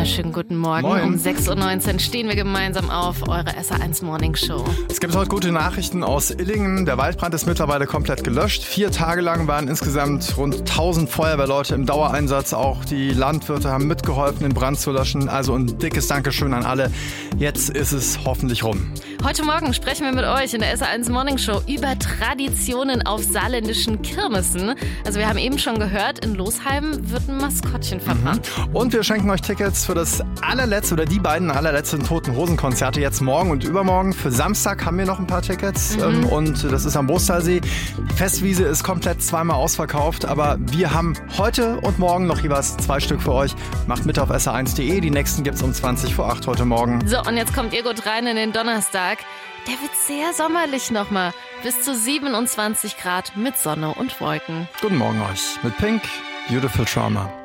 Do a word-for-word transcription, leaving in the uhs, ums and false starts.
wunderschönen guten Morgen. Moin. Um sechs Uhr neunzehn stehen wir gemeinsam auf, eure S A eins Morning Show. Es gibt heute gute Nachrichten aus Illingen. Der Waldbrand ist mittlerweile komplett gelöscht. Vier Tage lang waren insgesamt rund tausend Feuerwehrleute im Dauereinsatz. Auch die Landwirte haben mitgeholfen, den Brand zu löschen. Also ein dickes Dankeschön an alle. Jetzt ist es hoffentlich rum. Heute Morgen sprechen wir mit euch in der S A eins Morning Show über Traditionen auf saarländischen Kirmessen. Also wir haben eben schon gehört, in Losheim wird ein Maskottchen verbrannt. Mhm. Und wir schenken euch Tickets für das allerletzte oder die beiden allerletzten Toten-Hosen-Konzerte jetzt morgen und übermorgen. Für Samstag haben wir noch ein paar Tickets mhm. und das ist am Brustalsee. Die Festwiese ist komplett zweimal ausverkauft, aber wir haben heute und morgen noch jeweils zwei Stück für euch. Macht mit auf S A eins punkt de. Die nächsten gibt's um zwanzig vor acht heute Morgen. So, und jetzt kommt ihr gut rein in den Donnerstag. Der wird sehr sommerlich nochmal. Bis zu siebenundzwanzig Grad mit Sonne und Wolken. Guten Morgen euch mit Pink, Beautiful Trauma.